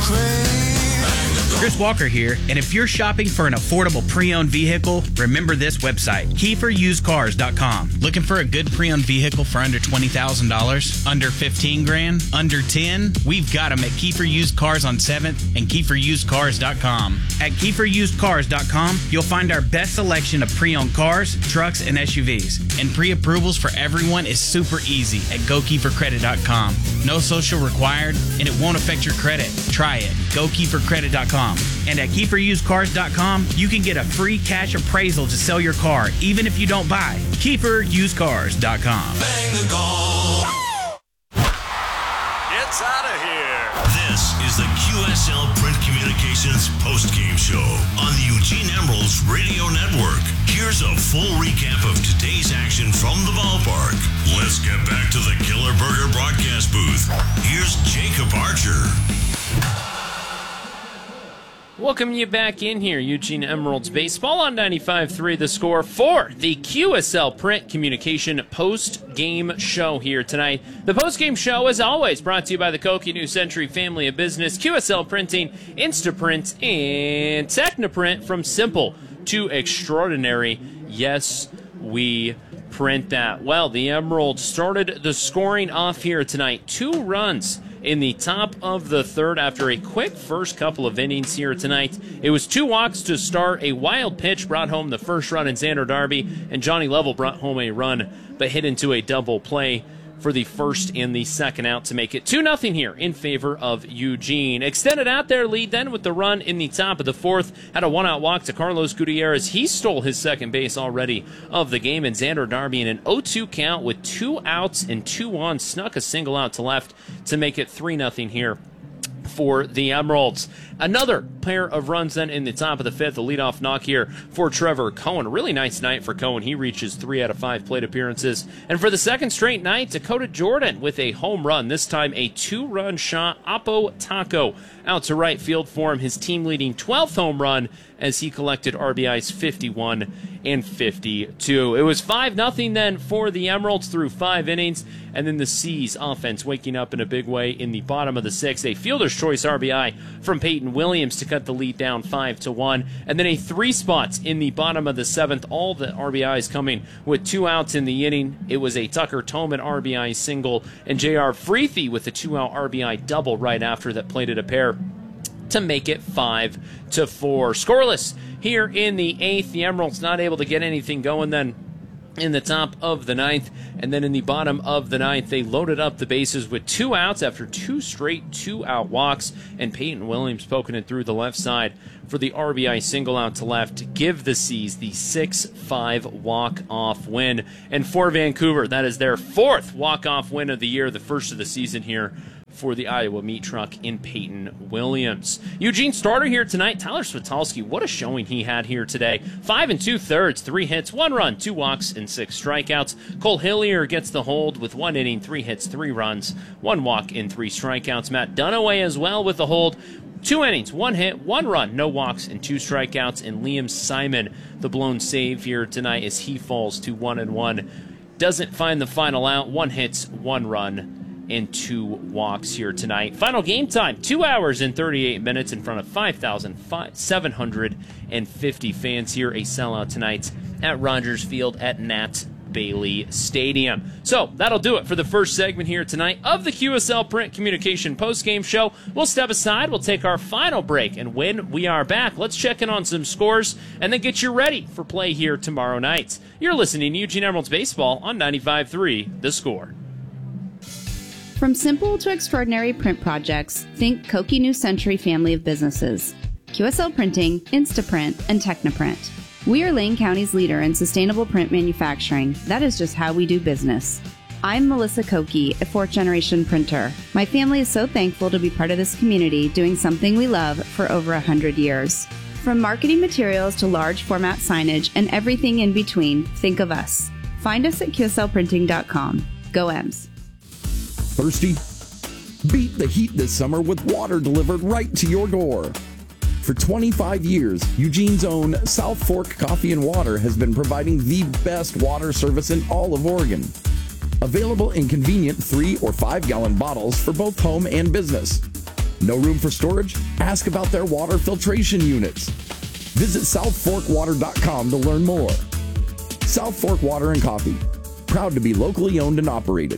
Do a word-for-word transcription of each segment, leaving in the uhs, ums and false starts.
Chris Walker here, and if you're shopping for an affordable pre-owned vehicle, remember this website, Kiefer Used Cars dot com. Looking for a good pre-owned vehicle for under twenty thousand dollars? Under fifteen grand? Under ten? We've got them at Kiefer Used Cars on seventh and Kiefer Used Cars dot com. At Kiefer Used Cars dot com, you'll find our best selection of pre-owned cars, trucks, and S U Vs. And pre-approvals for everyone is super easy at Go Kiefer Credit dot com. No social required, and it won't affect your credit. Try it. Go Kiefer Credit dot com. And at Kiefer Used Cars dot com, you can get a free cash appraisal to sell your car, even if you don't buy. Kiefer Used Cars dot com. Bang the goal. Gets out of here. This is the Q S L Print Communications postgame show on the Eugene Emeralds Radio Network. Here's a full recap of today's action from the ballpark. Let's get back to the Killer Burger broadcast booth. Here's Jacob Archer. Welcome you back in here, Eugene Emeralds Baseball on ninety-five point three The Score for the Q S L Print Communication post-game show here tonight. The post-game show, as always, brought to you by the Koki New Century family of business, Q S L Printing, Instaprint, and Technoprint. From simple to extraordinary, yes, we print that. Well, the Emeralds started the scoring off here tonight. Two runs in the top of the third after a quick first couple of innings here tonight. It was two walks to start. A wild pitch brought home the first run in Xander Darby, and Johnny Lovell brought home a run, but hit into a double play for the first and the second out to make it two nothing here in favor of Eugene. Extended out their lead then with the run in the top of the fourth. Had a one-out walk to Carlos Gutierrez. He stole his second base already of the game, and Xander Darby in an oh two count with two outs and two on snuck a single out to left to make it three nothing here for the Emeralds. Another pair of runs then in the top of the fifth, a leadoff knock here for Trevor Cohen. A really nice night for Cohen. He reaches three out of five plate appearances. And for the second straight night, Dakota Jordan with a home run, this time a two-run shot. Apo Taco out to right field for him, his team-leading twelfth home run as he collected R B Is fifty-one and fifty-two. It was five nothing then for the Emeralds through five innings, and then the C's offense waking up in a big way in the bottom of the sixth. A fielder's choice R B I from Peyton Williams to cut the lead down five to one, and then a three spots in the bottom of the seventh. All the R B Is coming with two outs in the inning. It was a Tucker Toman R B I single and J R Freethy with a two-out R B I double right after that plated a pair to make it five to four. Scoreless here in the eighth. The Emeralds not able to get anything going then in the top of the ninth, and then in the bottom of the ninth, they loaded up the bases with two outs after two straight two-out walks, and Peyton Williams poking it through the left side for the R B I single out to left to give the C's the six five walk-off win. And for Vancouver, that is their fourth walk-off win of the year, the first of the season here for the Iowa Meat Truck in Peyton Williams. Eugene starter here tonight, Tyler Switalski. What a showing he had here today. Five and two-thirds, three hits, one run, two walks, and six strikeouts. Cole Hillier gets the hold with one inning, three hits, three runs, one walk, and three strikeouts. Matt Dunaway as well with the hold. Two innings, one hit, one run, no walks, and two strikeouts. And Liam Simon, the blown save here tonight as he falls to one and one. Doesn't find the final out. One hits, one run, and two walks here tonight. Final game time, two hours and thirty-eight minutes in front of five thousand seven hundred fifty fans here. A sellout tonight at Rogers Field at Nat Bailey Stadium. So that'll do it for the first segment here tonight of the Q S L Print Communication postgame show. We'll step aside, we'll take our final break, and when we are back, let's check in on some scores and then get you ready for play here tomorrow night. You're listening to Eugene Emeralds Baseball on ninety-five point three The Score. From simple to extraordinary print projects, think Koki New Century family of businesses. Q S L Printing, Instaprint, and Technoprint. We are Lane County's leader in sustainable print manufacturing. That is just how we do business. I'm Melissa Koki, a fourth-generation printer. My family is so thankful to be part of this community doing something we love for over one hundred years. From marketing materials to large format signage and everything in between, think of us. Find us at Q S L printing dot com. Go Ems. Thirsty? Beat the heat this summer with water delivered right to your door. For twenty-five years, Eugene's own South Fork Coffee and Water has been providing the best water service in all of Oregon. Available in convenient three or five gallon bottles for both home and business. No room for storage? Ask about their water filtration units. Visit south fork water dot com to learn more. South Fork Water and Coffee, proud to be locally owned and operated.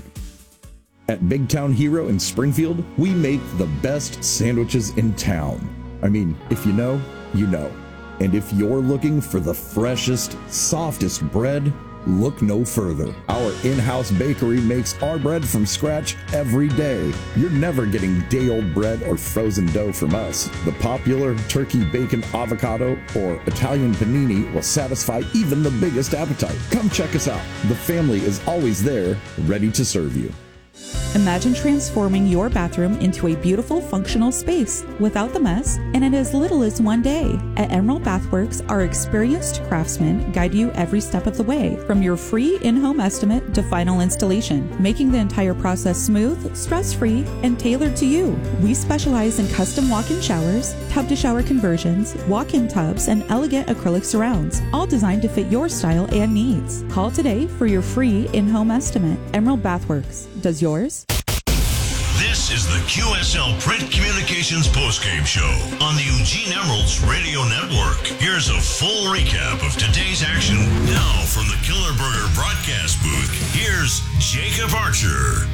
At Big Town Hero in Springfield, we make the best sandwiches in town. I mean, if you know, you know. And if you're looking for the freshest, softest bread, look no further. Our in-house bakery makes our bread from scratch every day. You're never getting day-old bread or frozen dough from us. The popular turkey bacon avocado or Italian panini will satisfy even the biggest appetite. Come check us out. The family is always there, ready to serve you. Imagine transforming your bathroom into a beautiful, functional space without the mess and in as little as one day. At Emerald Bathworks, our experienced craftsmen guide you every step of the way, from your free in-home estimate to final installation, making the entire process smooth, stress-free, and tailored to you. We specialize in custom walk-in showers, tub-to-shower conversions, walk-in tubs, and elegant acrylic surrounds, all designed to fit your style and needs. Call today for your free in-home estimate. Emerald Bathworks. Does yours? This is the Q S L Print Communications postgame show on the Eugene Emeralds Radio Network. Here's a full recap of today's action now from the Killer Burger broadcast booth. Here's Jacob Archer.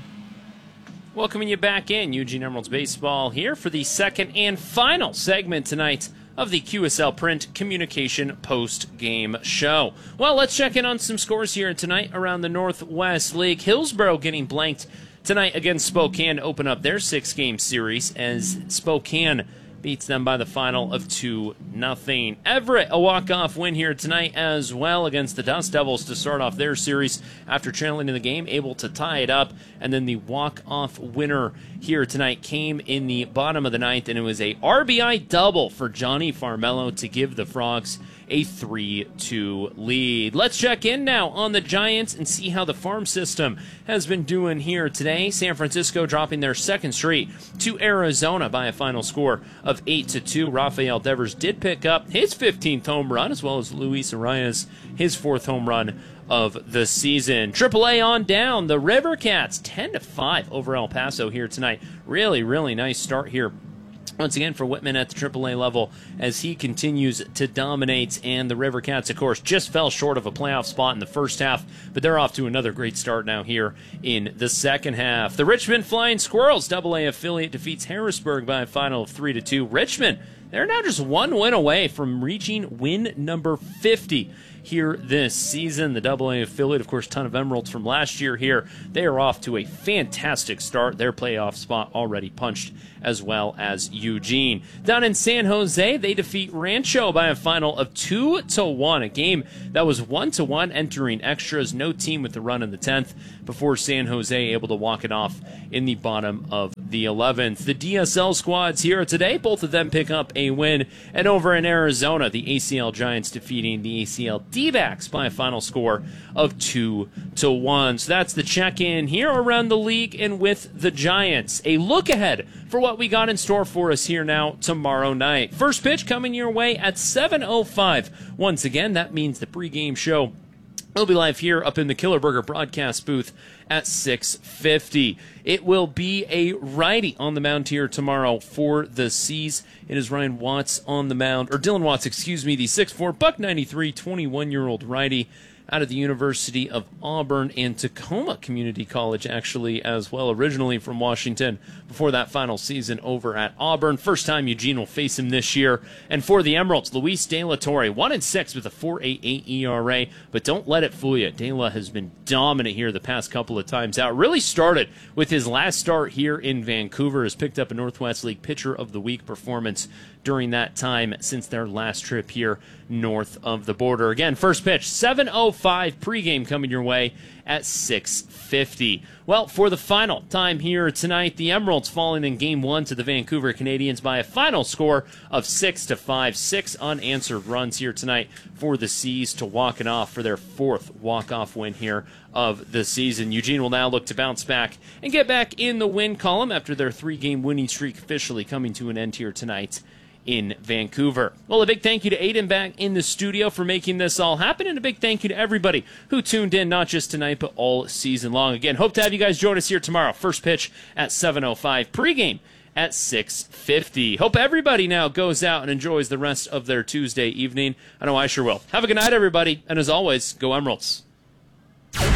Welcoming you back in, Eugene Emeralds Baseball here for the second and final segment tonight of the Q S L Print Communication post-game show. Well, let's check in on some scores here tonight around the Northwest League. Hillsboro getting blanked tonight against Spokane to open up their six-game series as Spokane beats them by the final of two nothing. Everett, a walk-off win here tonight as well against the Dust Devils to start off their series after trailing in the game, able to tie it up. And then the walk-off winner here tonight came in the bottom of the ninth, and it was a R B I double for Johnny Farmello to give the Frogs a three two lead. Let's check in now on the Giants and see how the farm system has been doing here today. San Francisco dropping their second straight to Arizona by a final score of eight to two. Rafael Devers did pick up his fifteenth home run, as well as Luis Arias, his fourth home run of the season. triple A on down. The River Cats ten to five over El Paso here tonight. Really, really nice start here once again for Whitman at the triple A level as he continues to dominate. And the River Cats, of course, just fell short of a playoff spot in the first half, but they're off to another great start now here in the second half. The Richmond Flying Squirrels double A affiliate defeats Harrisburg by a final of three to two. Richmond, they're now just one win away from reaching win number fifty here this season. The double A affiliate, of course, ton of Emeralds from last year here. They are off to a fantastic start. Their playoff spot already punched, as well as Eugene. Down in San Jose, they defeat Rancho by a final of two to one. A game that was one to one entering extras. No team with the run in the tenth before San Jose able to walk it off in the bottom of the eleventh. The D S L squads here today, both of them pick up a win. And over in Arizona, the A C L Giants defeating the A C L D-backs by a final score of two to one. So that's the check-in here around the league and with the Giants. A look ahead for what we got in store for us here now tomorrow night. First pitch coming your way at seven oh five. Once again, that means the pregame show will be live here up in the Killer Burger broadcast booth at six fifty. It will be a righty on the mound here tomorrow for the C's. It is Ryan Watts on the mound, or Dylan Watts, excuse me, the six four, buck ninety-three, twenty-one-year-old righty out of the University of Auburn and Tacoma Community College, actually, as well, originally from Washington before that final season over at Auburn. First time Eugene will face him this year. And for the Emeralds, Luis De La Torre, one and six with a four point eight eight E R A, but don't let it fool you. De La has been dominant here the past couple of times out. Really started with his last start here in Vancouver, has picked up a Northwest League Pitcher of the Week performance during that time since their last trip here north of the border. Again, first pitch, seven oh five, pregame coming your way at six fifty. Well, for the final time here tonight, the Emeralds falling in game one to the Vancouver Canadians by a final score of six to five. Six unanswered runs here tonight for the C's to walk it off for their fourth walk-off win here of the season. Eugene will now look to bounce back and get back in the win column after their three-game winning streak officially coming to an end here tonight in Vancouver. Well, a big thank you to Aiden back in the studio for making this all happen, and a big thank you to everybody who tuned in, not just tonight, but all season long. Again, hope to have you guys join us here tomorrow. First pitch at seven oh five, pregame at six fifty. Hope everybody now goes out and enjoys the rest of their Tuesday evening. I know I sure will. Have a good night, everybody, and as always, go Emeralds. This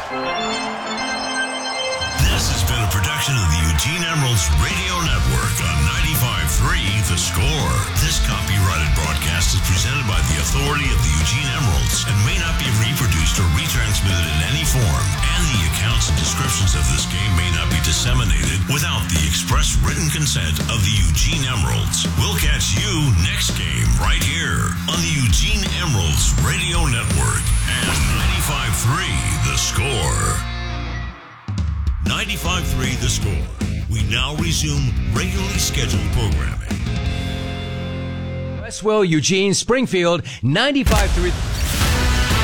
has been a production of the Eugene Emeralds Radio Network on ninety-five point three The Score. This copyrighted broadcast is presented by the authority of the Eugene Emeralds and may not be reproduced or retransmitted in any form, and the accounts and descriptions of this game may not be disseminated without the express written consent of the Eugene Emeralds. We'll catch you next game right here on the Eugene Emeralds Radio Network and ninety-five point three The Score. ninety-five point three The Score. We now resume regularly scheduled programming. Westwell, Eugene, Springfield, ninety-five point three